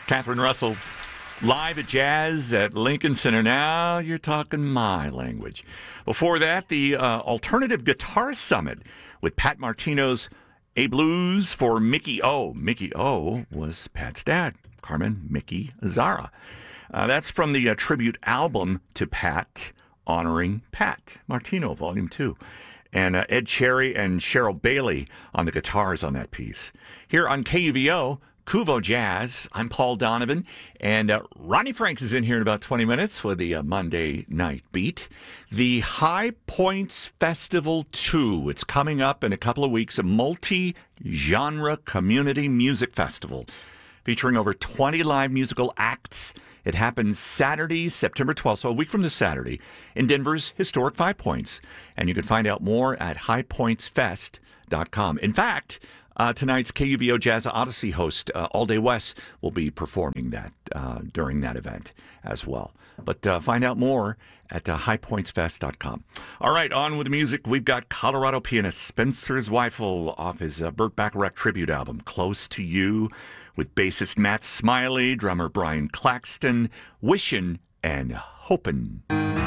Catherine Russell, live at Jazz at Lincoln Center. Now you're talking my language. Before that, the Alternative Guitar Summit with Pat Martino's A Blues for Mickey O. Mickey O was Pat's dad, Carmen Mickey Zara. That's from the tribute album to Pat, honoring Pat Martino, Volume 2. And Ed Cherry and Cheryl Bailey on the guitars on that piece. Here on KUVO, Kuvo Jazz, I'm Paul Donovan, and Ronnie Franks is in here in about 20 minutes with the Monday Night Beat. The High Points Festival 2, it's coming up in a couple of weeks, a multi-genre community music festival featuring over 20 live musical acts. It happens Saturday, September 12th, so a week from this Saturday, in Denver's historic Five Points. And you can find out more at highpointsfest.com. In fact, tonight's KUVO Jazz Odyssey host, All Day West, will be performing that during that event as well. But find out more at highpointsfest.com. All right, on with the music. We've got Colorado pianist Spencer Zweifel off his Burt Bacharach tribute album, Close to You, with bassist Matt Smiley, drummer Brian Claxton, Wishin' and Hopin'.